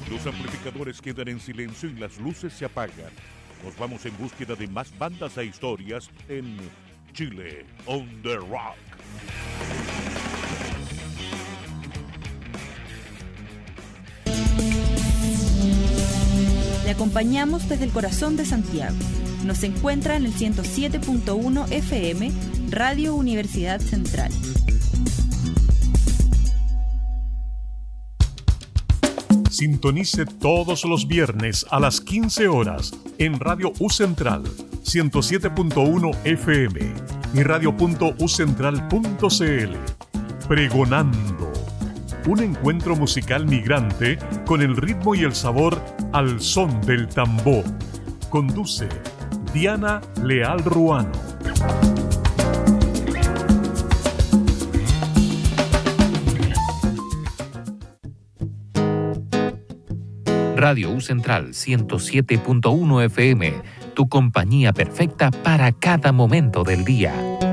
Los amplificadores quedan en silencio y las luces se apagan. Nos vamos en búsqueda de más bandas e historias en Chile on the Rock. Le acompañamos desde el corazón de Santiago. Nos encuentra en el 107.1 FM, Radio Universidad Central. Sintonice todos los viernes a las 15 horas en Radio U Central 107.1 FM y radio.ucentral.cl. Pregonando. Un encuentro musical migrante con el ritmo y el sabor al son del tambor. Conduce Diana Leal Ruano. Radio U Central 107.1 FM, tu compañía perfecta para cada momento del día.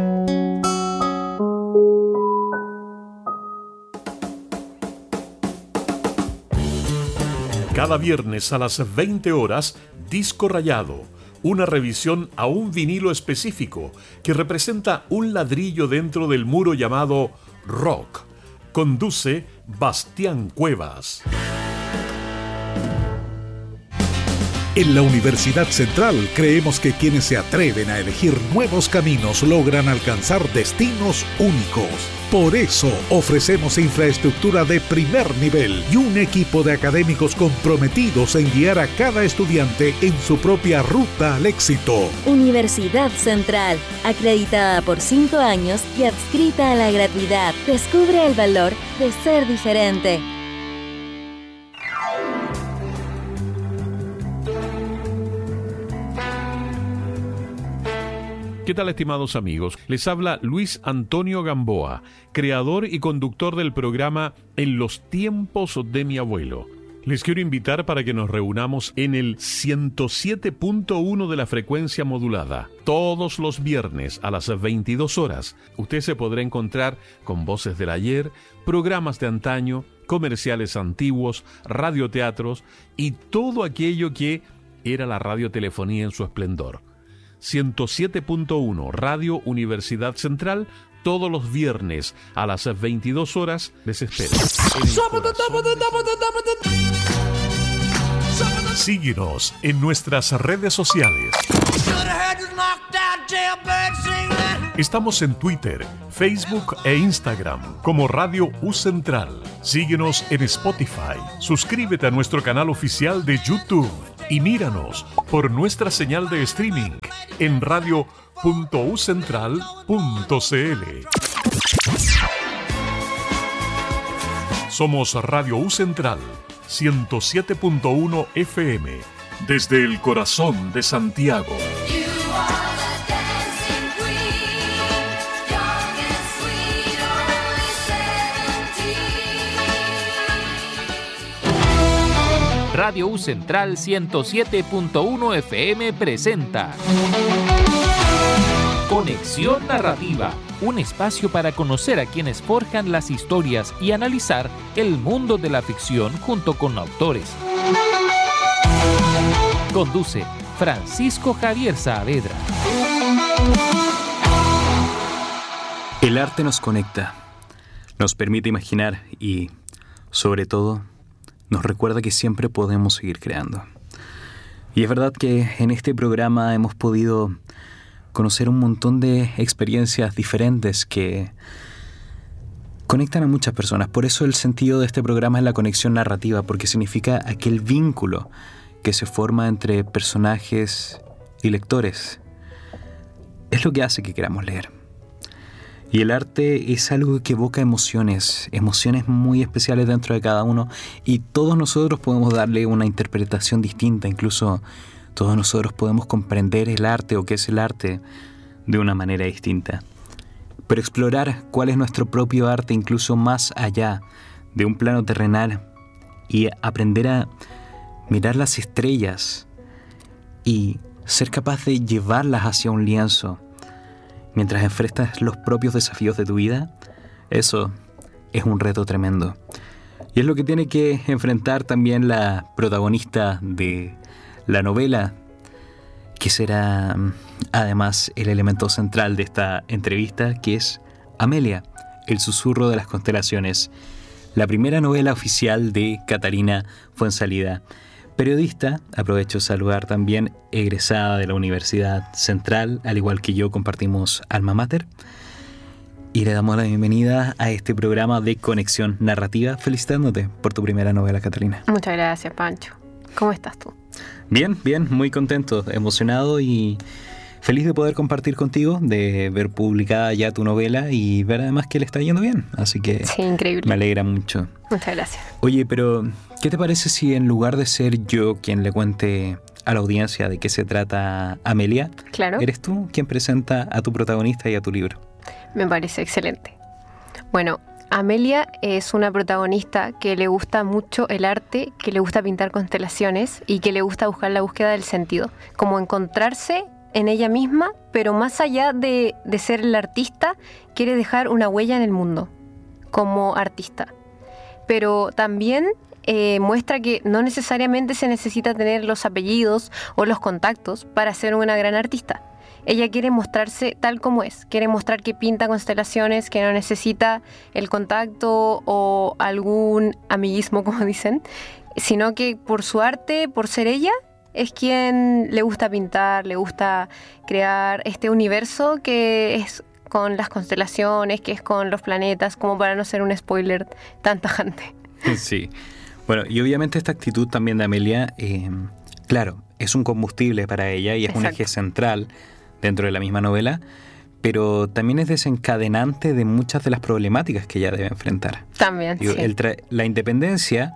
Cada viernes a las 20 horas, Disco Rayado, una revisión a un vinilo específico que representa un ladrillo dentro del muro llamado rock. Conduce Bastián Cuevas. En la Universidad Central creemos que quienes se atreven a elegir nuevos caminos logran alcanzar destinos únicos. Por eso ofrecemos infraestructura de primer nivel y un equipo de académicos comprometidos en guiar a cada estudiante en su propia ruta al éxito. Universidad Central, acreditada por 5 años y adscrita a la gratuidad. Descubre el valor de ser diferente. ¿Qué tal, estimados amigos? Les habla Luis Antonio Gamboa, creador y conductor del programa En los tiempos de mi abuelo. Les quiero invitar para que nos reunamos en el 107.1 de la frecuencia modulada. Todos los viernes a las 22 horas, usted se podrá encontrar con voces del ayer, programas de antaño, comerciales antiguos, radioteatros y todo aquello que era la radiotelefonía en su esplendor. 107.1 Radio Universidad Central, todos los viernes a las 22 horas, les espera. Síguenos en nuestras redes sociales. Estamos en Twitter, Facebook e Instagram como Radio U Central. Síguenos en Spotify. Suscríbete a nuestro canal oficial de YouTube y míranos por nuestra señal de streaming en radio.ucentral.cl. Somos Radio U Central 107.1 FM desde el corazón de Santiago. Radio U Central 107.1 FM presenta Conexión Narrativa, un espacio para conocer a quienes forjan las historias y analizar el mundo de la ficción junto con autores. Conduce Francisco Javier Saavedra. El arte nos conecta, nos permite imaginar y, sobre todo, nos recuerda que siempre podemos seguir creando. Y es verdad que en este programa hemos podido conocer un montón de experiencias diferentes que conectan a muchas personas. Por eso el sentido de este programa es la conexión narrativa, porque significa aquel vínculo que se forma entre personajes y lectores. Es lo que hace que queramos leer. Y el arte es algo que evoca emociones muy especiales dentro de cada uno, y todos nosotros podemos darle una interpretación distinta, incluso todos nosotros podemos comprender el arte o qué es el arte de una manera distinta. Pero explorar cuál es nuestro propio arte incluso más allá de un plano terrenal y aprender a mirar las estrellas y ser capaz de llevarlas hacia un lienzo mientras enfrentas los propios desafíos de tu vida, eso es un reto tremendo. Y es lo que tiene que enfrentar también la protagonista de la novela, que será además el elemento central de esta entrevista, que es Amelia, el susurro de las constelaciones, la primera novela oficial de Catarina Fuenzalida, periodista. Aprovecho de saludar también, egresada de la Universidad Central, al igual que yo, compartimos alma mater. Y le damos la bienvenida a este programa de Conexión Narrativa, felicitándote por tu primera novela, Catalina. Muchas gracias, Pancho. ¿Cómo estás tú? Bien, muy contento, emocionado y feliz de poder compartir contigo, de ver publicada ya tu novela y ver además que le está yendo bien. Así que sí, increíble. Me alegra mucho. Muchas gracias. Oye, pero ¿qué te parece si en lugar de ser yo quien le cuente a la audiencia de qué se trata Amelia, claro, eres tú quien presenta a tu protagonista y a tu libro? Me parece excelente. Bueno, Amelia es una protagonista que le gusta mucho el arte, que le gusta pintar constelaciones y que le gusta buscar la búsqueda del sentido, como encontrarse en ella misma, pero más allá de ser el artista, quiere dejar una huella en el mundo como artista. Pero también muestra que no necesariamente se necesita tener los apellidos o los contactos para ser una gran artista. Ella quiere mostrarse tal como es, quiere mostrar que pinta constelaciones, que no necesita el contacto o algún amiguismo, como dicen, sino que por su arte, por ser ella, es quien le gusta pintar, le gusta crear este universo que es con las constelaciones, que es con los planetas, como para no ser un spoiler tan tajante. Sí. Bueno, y obviamente esta actitud también de Amelia, claro, es un combustible para ella y es un eje central dentro de la misma novela, pero también es desencadenante de muchas de las problemáticas que ella debe enfrentar. También, digo, sí. La independencia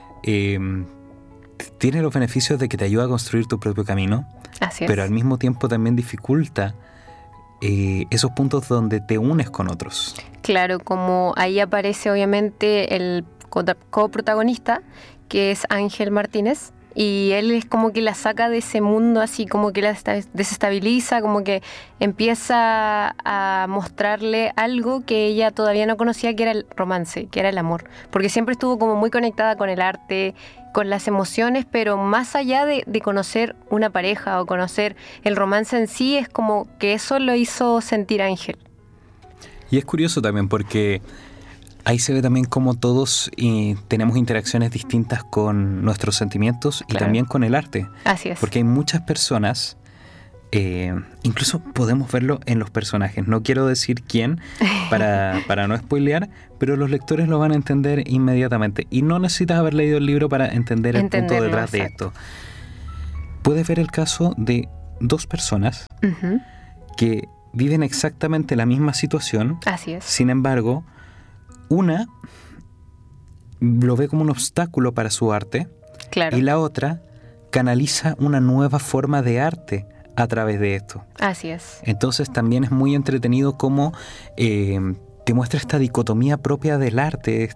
tiene los beneficios de que te ayuda a construir tu propio camino, así es, pero al mismo tiempo también dificulta esos puntos donde te unes con otros. Claro, como ahí aparece obviamente el coprotagonista, que es Ángel Martínez, y él es como que la saca de ese mundo, así como que la desestabiliza, como que empieza a mostrarle algo que ella todavía no conocía, que era el romance, que era el amor, porque siempre estuvo como muy conectada con el arte, con las emociones, pero más allá de conocer una pareja o conocer el romance en sí, es como que eso lo hizo sentir Ángel. Y es curioso también porque ahí se ve también cómo todos tenemos interacciones distintas con nuestros sentimientos, claro, y también con el arte. Así es. Porque hay muchas personas, incluso podemos verlo en los personajes. No quiero decir quién para no spoilear, pero los lectores lo van a entender inmediatamente. Y no necesitas haber leído el libro para entender el punto detrás de esto. Puedes ver el caso de dos personas que viven exactamente la misma situación. Así es. Sin embargo, una lo ve como un obstáculo para su arte, claro, y la otra canaliza una nueva forma de arte a través de esto. Así es. Entonces también es muy entretenido cómo te muestra esta dicotomía propia del arte,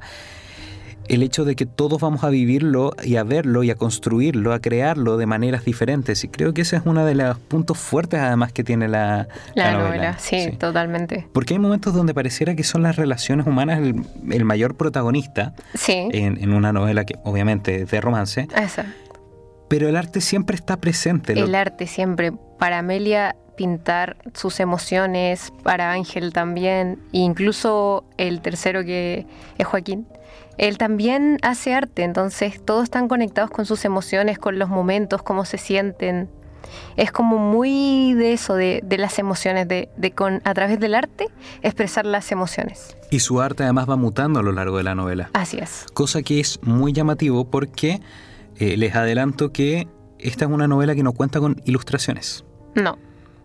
el hecho de que todos vamos a vivirlo y a verlo y a construirlo, a crearlo de maneras diferentes. Y creo que ese es uno de los puntos fuertes además que tiene la novela. Sí, totalmente. Porque hay momentos donde pareciera que son las relaciones humanas el mayor protagonista, sí, en una novela que obviamente es de romance. Exacto. Pero el arte siempre está presente. El arte siempre. Para Amelia, pintar sus emociones, para Ángel también, e incluso el tercero, que es Joaquín, él también hace arte, entonces todos están conectados con sus emociones, con los momentos, cómo se sienten. Es como muy de eso, de las emociones, a través del arte expresar las emociones. Y su arte además va mutando a lo largo de la novela. Así es. Cosa que es muy llamativo porque les adelanto que esta es una novela que no cuenta con ilustraciones. No.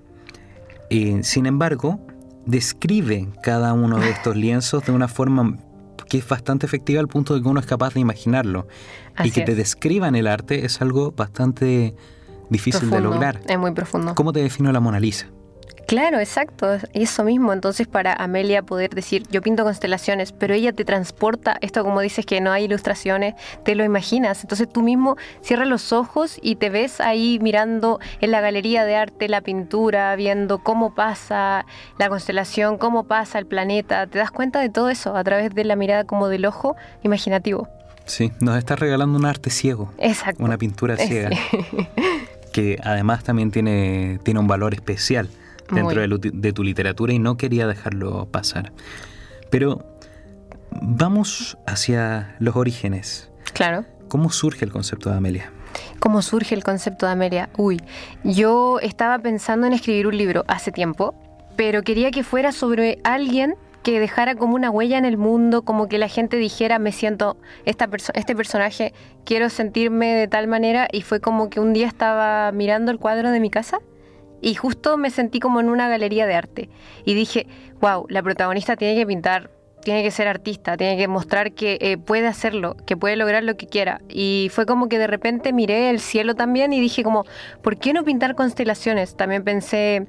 Sin embargo, describe cada uno de estos lienzos de una forma que es bastante efectiva al punto de que uno es capaz de imaginarlo. Así y que te describan el arte es algo bastante difícil profundo, de lograr. Es muy profundo. ¿Cómo te defino la Mona Lisa? Claro, exacto, eso mismo. Entonces para Amelia poder decir, yo pinto constelaciones, pero ella te transporta, esto como dices que no hay ilustraciones, te lo imaginas. Entonces tú mismo cierras los ojos y te ves ahí mirando en la galería de arte la pintura, viendo cómo pasa la constelación, cómo pasa el planeta. Te das cuenta de todo eso a través de la mirada como del ojo imaginativo. Sí, nos estás regalando un arte ciego. Exacto. Una pintura ciega. Sí. Que además también tiene un valor especial dentro de tu literatura y no quería dejarlo pasar. Pero vamos hacia los orígenes. Claro. ¿Cómo surge el concepto de Amelia? ¿Cómo surge el concepto de Amelia? Yo estaba pensando en escribir un libro hace tiempo, pero quería que fuera sobre alguien que dejara como una huella en el mundo, como que la gente dijera, me siento este personaje, quiero sentirme de tal manera, y fue como que un día estaba mirando el cuadro de mi casa y justo me sentí como en una galería de arte y dije, wow, la protagonista tiene que pintar, tiene que ser artista, tiene que mostrar que puede hacerlo, que puede lograr lo que quiera. Y fue como que de repente miré el cielo también y dije como, ¿por qué no pintar constelaciones? También pensé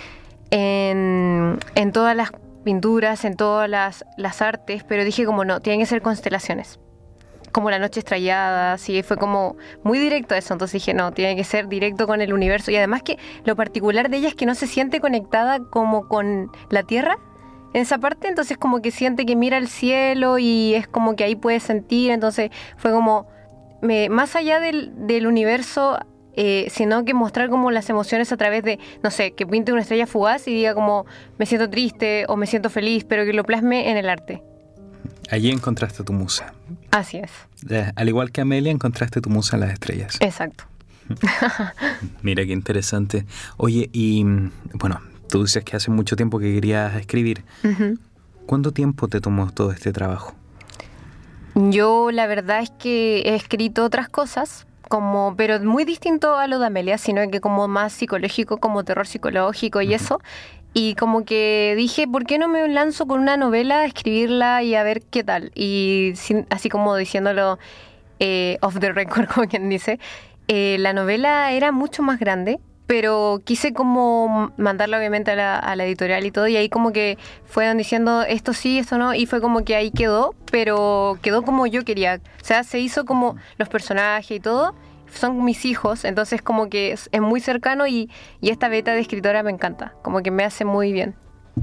en todas las pinturas, en todas las artes, pero dije como no, tienen que ser constelaciones. Como la noche estrellada, sí, fue como muy directo eso. Entonces dije, no, tiene que ser directo con el universo. Y además que lo particular de ella es que no se siente conectada como con la Tierra en esa parte. Entonces como que siente que mira el cielo y es como que ahí puede sentir. Entonces fue como, más allá del universo, sino que mostrar como las emociones a través de, no sé, que pinte una estrella fugaz y diga como, me siento triste o me siento feliz, pero que lo plasme en el arte. Allí encontraste tu musa. Así es. Al igual que Amelia, encontraste tu musa en las estrellas. Exacto. Mira qué interesante. Oye, y bueno, tú dices que hace mucho tiempo que querías escribir. Uh-huh. ¿Cuánto tiempo te tomó todo este trabajo? Yo la verdad es que he escrito otras cosas, pero muy distinto a lo de Amelia, sino que como más psicológico, como terror psicológico y eso. Y como que dije, ¿por qué no me lanzo con una novela a escribirla y a ver qué tal? Y así como diciéndolo off the record, como quien dice, la novela era mucho más grande, pero quise como mandarla obviamente a la editorial y todo, y ahí como que fueron diciendo esto sí, esto no, y fue como que ahí quedó, pero quedó como yo quería. O sea, se hizo como los personajes y todo, son mis hijos, entonces como que es muy cercano y esta beta de escritora me encanta, como que me hace muy bien.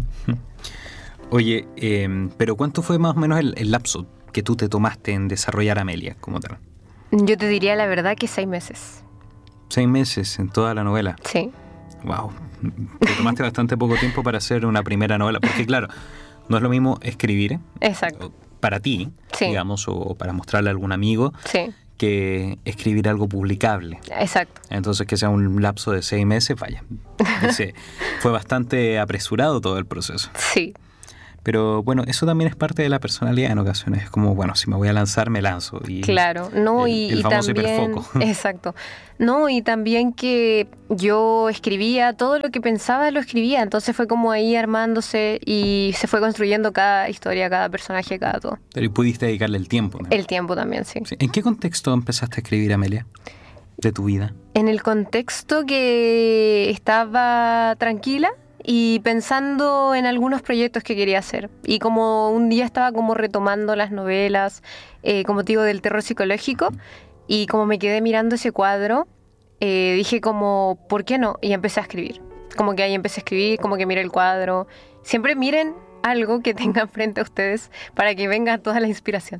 Oye, pero ¿cuánto fue más o menos el lapso que tú te tomaste en desarrollar Amelia como tal? Yo te diría la verdad que 6 meses. 6 meses en toda la novela. Sí. Wow, te tomaste bastante poco tiempo para hacer una primera novela, porque claro, no es lo mismo escribir. Exacto. Para ti, sí, digamos, o para mostrarle a algún amigo, sí, que escribir algo publicable. Exacto. Entonces que sea un lapso de 6 meses, vaya. Fue bastante apresurado todo el proceso. Sí. Pero bueno, eso también es parte de la personalidad en ocasiones. Es como, bueno, si me voy a lanzar, me lanzo. Y claro, no, el famoso también, hiperfoco. Exacto. No, y también que yo escribía, todo lo que pensaba lo escribía. Entonces fue como ahí armándose y se fue construyendo cada historia, cada personaje, cada todo. Pero y pudiste dedicarle el tiempo, ¿no? El tiempo también, sí. ¿En qué contexto empezaste a escribir, Amelia, de tu vida? En el contexto que estaba tranquila y pensando en algunos proyectos que quería hacer. Y como un día estaba como retomando las novelas, como te digo, del terror psicológico, y como me quedé mirando ese cuadro, dije como, ¿por qué no? Y empecé a escribir. Como que ahí empecé a escribir, como que miré el cuadro. Siempre miren algo que tengan frente a ustedes para que venga toda la inspiración.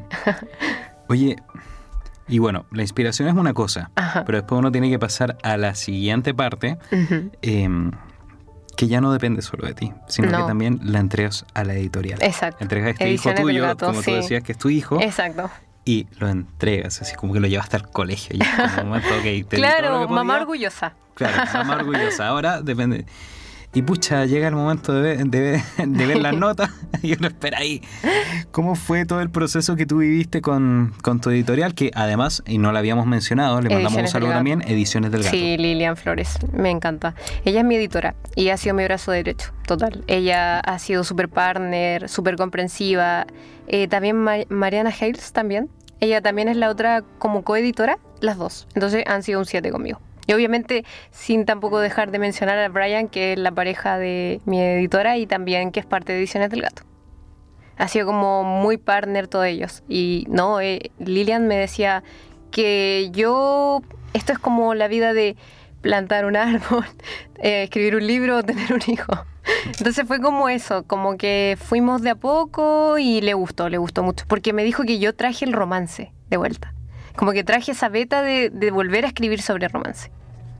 Oye, y bueno, la inspiración es una cosa, ajá, pero después uno tiene que pasar a la siguiente parte, uh-huh, que ya no depende solo de ti, sino que también la entregas a la editorial. Exacto. Entregas este Ediciones hijo tuyo, Gato, como sí, tú decías que es tu hijo. Exacto. Y lo entregas, así como que lo llevas al colegio. Y es como un momento, okay, te claro, di todo lo que mamá podía. Orgullosa. Claro, mamá orgullosa. Ahora depende. Y pucha, llega el momento de ver las notas y uno espera ahí. ¿Cómo fue todo el proceso que tú viviste con tu editorial? Que además, y no la habíamos mencionado, le mandamos un saludo también, Ediciones del Gato. Sí, Lilian Flores, me encanta. Ella es mi editora y ha sido mi brazo derecho, total. Ella ha sido súper partner, súper comprensiva. También Mariana Hales también. Ella también es la otra como coeditora, las dos. Entonces han sido un 7 conmigo. Y obviamente sin tampoco dejar de mencionar a Brian, que es la pareja de mi editora y también que es parte de Ediciones del Gato. Ha sido como muy partner todos ellos. Y no, Lilian me decía que esto es como la vida de plantar un árbol, escribir un libro o tener un hijo. Entonces fue como eso, como que fuimos de a poco y le gustó mucho, porque me dijo que yo traje el romance de vuelta. Como que traje esa beta de volver a escribir sobre romance.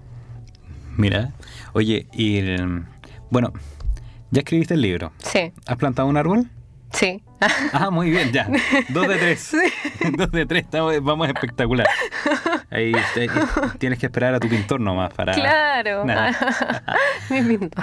Mira, oye, bueno, ¿ya escribiste el libro? Sí. ¿Has plantado un árbol? Sí. Muy bien, ya. 2 de 3. Sí. 2 de 3, vamos espectacular. Ahí tienes que esperar a tu pintor nomás para... Claro. Mi pintor.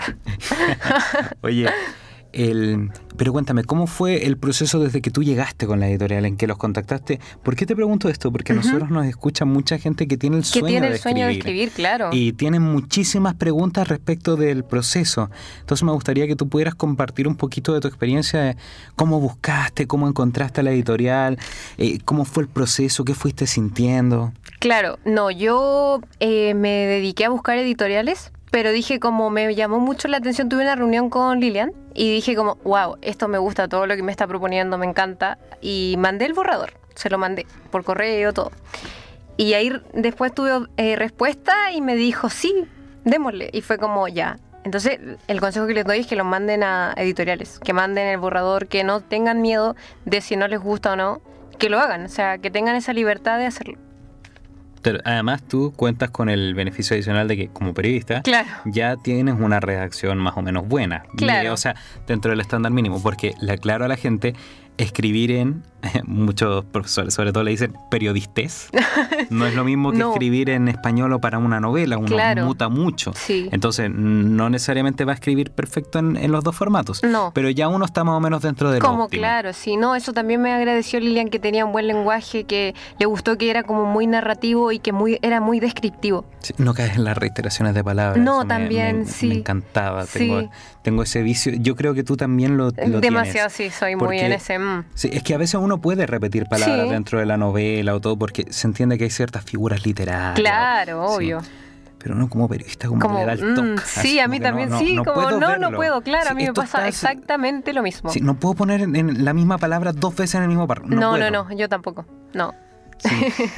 Oye, pero cuéntame, ¿cómo fue el proceso desde que tú llegaste con la editorial, en que los contactaste? ¿Por qué te pregunto esto? Porque a nosotros nos escucha mucha gente que tiene el sueño de escribir, claro. Y tienen muchísimas preguntas respecto del proceso. Entonces me gustaría que tú pudieras compartir un poquito de tu experiencia, de cómo buscaste, cómo encontraste a la editorial, cómo fue el proceso, qué fuiste sintiendo. Claro, no, yo me dediqué a buscar editoriales, pero dije, como me llamó mucho la atención, tuve una reunión con Lilian y dije como, wow, esto me gusta, todo lo que me está proponiendo me encanta, y mandé el borrador, se lo mandé por correo, todo. Y ahí después tuve respuesta y me dijo, sí, démosle, y fue como, ya. Entonces el consejo que les doy es que lo manden a editoriales, que manden el borrador, que no tengan miedo de si no les gusta o no, que lo hagan, o sea, que tengan esa libertad de hacerlo. Pero además tú cuentas con el beneficio adicional de que como periodista ya tienes una redacción más o menos buena. Claro. O sea, dentro del estándar mínimo, porque le aclaro a la gente, escribir en, muchos profesores sobre todo le dicen periodistés, no es lo mismo que escribir en español o para una novela, uno muta mucho. Sí. Entonces no necesariamente va a escribir perfecto en los dos formatos, pero ya uno está más o menos dentro de lo óptimo. Claro, sí, no, eso también me agradeció Lilian, que tenía un buen lenguaje, que le gustó que era como muy narrativo y que era muy descriptivo. Sí, no caes en las reiteraciones de palabras. No, eso también, me encantaba, tengo ese vicio, yo creo que tú también lo demasiado, tienes. Sí, soy muy en ese... Sí, es que a veces uno puede repetir palabras dentro de la novela o todo, porque se entiende que hay ciertas figuras literarias. Claro, obvio. Pero no como periodista, como que le da el toque. Sí, a mí también, no puedo, claro, a mí me pasa exactamente lo mismo. Sí, no puedo poner en la misma palabra 2 veces en el mismo párrafo. No, yo tampoco, no. Sí.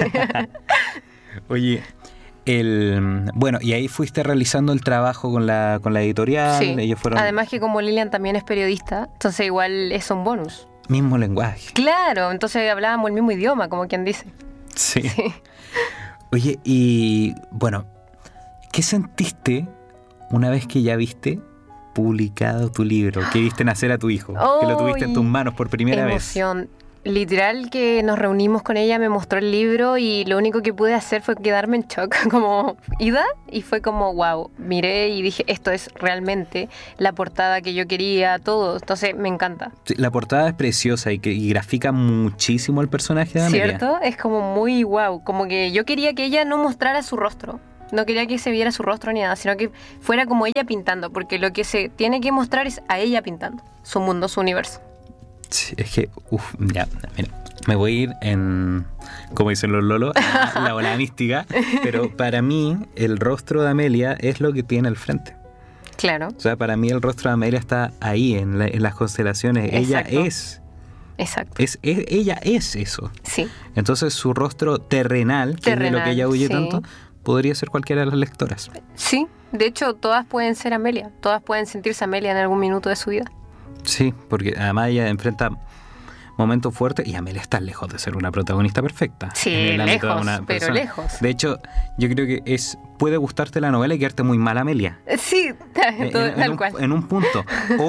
Oye, bueno, y ahí fuiste realizando el trabajo con la editorial. Sí. Ellos fueron... Además que como Lilian también es periodista, entonces igual es un bonus. Mismo lenguaje. Claro, entonces hablábamos el mismo idioma, como quien dice. Sí. Oye, y bueno, ¿qué sentiste una vez que ya viste publicado tu libro? Que viste nacer a tu hijo, que lo tuviste en tus manos por primera vez. Emoción. Literal que nos reunimos con ella, me mostró el libro y lo único que pude hacer fue quedarme en shock, como ida, y fue como wow, miré y dije, esto es realmente la portada que yo quería, todo, entonces me encanta. Sí, la portada es preciosa y grafica muchísimo el personaje de Amelia. ¿Cierto? Es como muy wow, como que yo quería que ella no mostrara su rostro. No quería que se viera su rostro ni nada, sino que fuera como ella pintando, porque lo que se tiene que mostrar es a ella pintando, su mundo, su universo. Sí, es que, ya, mira, me voy a ir en, como dicen los lolos, la ola mística, pero para mí el rostro de Amelia es lo que tiene al frente. Claro. O sea, para mí el rostro de Amelia está ahí, en las constelaciones. Exacto. Ella es. Exacto. Ella es eso. Sí. Entonces su rostro terrenal, que es de lo que ella huye tanto, podría ser cualquiera de las lectoras. Sí, de hecho todas pueden ser Amelia, todas pueden sentirse Amelia en algún minuto de su vida. Sí, porque además ella enfrenta momentos fuertes y Amelia está lejos de ser una protagonista perfecta. Sí, lejos, pero lejos. De hecho, yo creo que puede gustarte la novela y quedarte muy mal Amelia. Sí, tal cual. En un punto.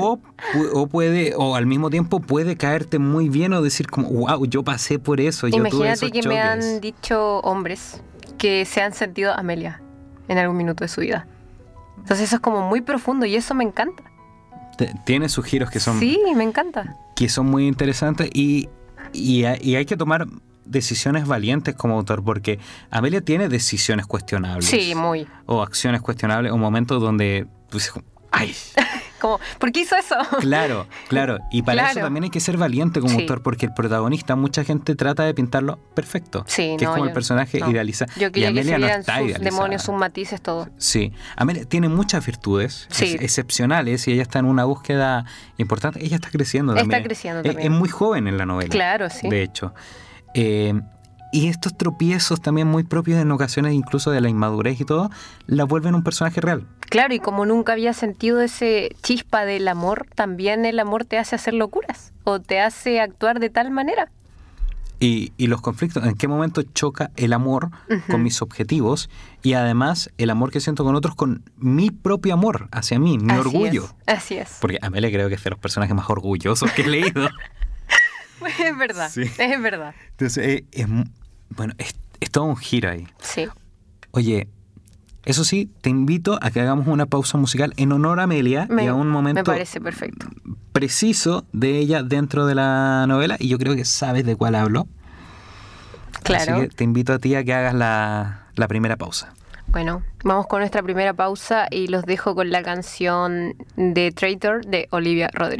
O puede, o al mismo tiempo puede caerte muy bien o decir como, wow, yo pasé por eso, yo tuve esos choques. Imagínate que me han dicho hombres que se han sentido Amelia en algún minuto de su vida. Entonces eso es como muy profundo y eso me encanta. Tiene sus giros que son... Sí, me encanta. Que son muy interesantes y hay que tomar decisiones valientes como autor, porque Amelia tiene decisiones cuestionables. Sí, muy. O acciones cuestionables, o momentos donde... Pues, ¡ay! Como, ¿por qué hizo eso? Claro. Y para eso también hay que ser valiente como autor, porque el protagonista, mucha gente trata de pintarlo perfecto. Sí, que es como el personaje idealizado. Yo quería y Amelia que no se está sus idealizada. demonios, sus matices, todo. Sí. Amelia tiene muchas virtudes excepcionales y ella está en una búsqueda importante. Ella está creciendo también. Está creciendo también. Es muy joven en la novela. Claro, sí. De hecho. Y estos tropiezos también muy propios en ocasiones incluso de la inmadurez y todo, la vuelven un personaje real. Claro, y como nunca había sentido ese chispa del amor, también el amor te hace hacer locuras o te hace actuar de tal manera. Y los conflictos, ¿en qué momento choca el amor con mis objetivos? Y además el amor que siento con otros con mi propio amor hacia mí, mi orgullo. Así es. Porque Amelia creo que es de los personajes más orgullosos que he leído. Es verdad, sí. Es verdad. Entonces, es todo un giro ahí. Sí. Oye, eso sí, te invito a que hagamos una pausa musical en honor a Amelia y a un momento me parece perfecto. Preciso de ella dentro de la novela, y yo creo que sabes de cuál hablo. Claro. Así que te invito a ti a que hagas la primera pausa. Bueno, vamos con nuestra primera pausa y los dejo con la canción de Traitor de Olivia Rodrigo.